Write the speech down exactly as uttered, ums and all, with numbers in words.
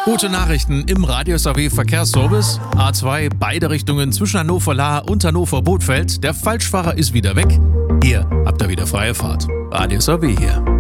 Gute Nachrichten im Radius A W Verkehrsservice. A zwei, beide Richtungen zwischen Hannover-Lahr und Hannover-Bothfeld. Der Falschfahrer ist wieder weg. Hier habt ihr wieder freie Fahrt. Radius A W hier.